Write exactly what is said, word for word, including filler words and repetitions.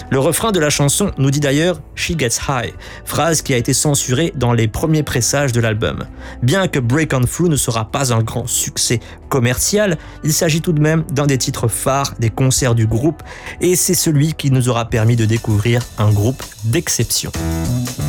Le refrain de la chanson nous dit d'ailleurs « She gets high », phrase qui a été censurée dans les premiers pressages de l'album. Bien que Break On Through ne sera pas un grand succès commercial, il s'agit tout de même d'un des titres phares des concerts du groupe et c'est celui qui nous aura permis de découvrir un groupe d'exception.